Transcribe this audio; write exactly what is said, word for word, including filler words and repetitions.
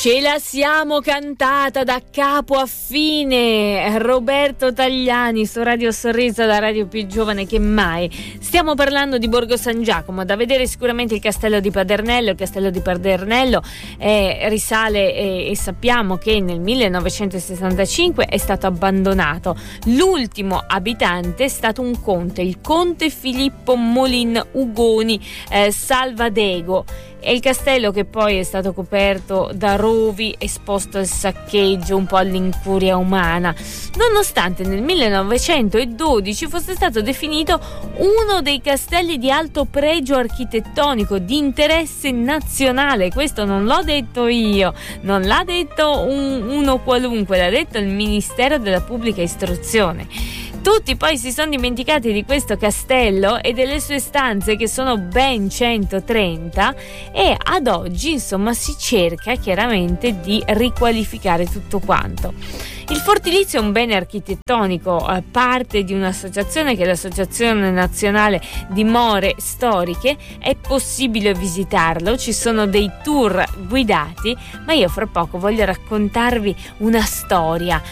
Ce la siamo cantata da capo a fine. Roberto Tagliani su Radio Sorriso, la radio più giovane che mai. Stiamo parlando di Borgo San Giacomo, da vedere sicuramente il castello di Padernello. Il castello di Padernello eh, risale eh, e sappiamo che nel millenovecentosessantacinque è stato abbandonato. L'ultimo abitante è stato un conte, il conte Filippo Molin Ugoni eh, Salvadego. È il castello che poi è stato coperto da rovi, esposto al saccheggio, un po' all'incuria umana, nonostante nel millenovecentododici fosse stato definito uno dei castelli di alto pregio architettonico di interesse nazionale. Questo non l'ho detto io, non l'ha detto un, uno qualunque, l'ha detto il Ministero della Pubblica Istruzione. Tutti poi si sono dimenticati di questo castello e delle sue stanze, che sono ben centotrenta, e ad oggi insomma si cerca chiaramente di riqualificare tutto quanto. Il Fortilizio è un bene architettonico, eh, parte di un'associazione che è l'Associazione Nazionale di More Storiche. È possibile visitarlo, ci sono dei tour guidati, ma io fra poco voglio raccontarvi una storia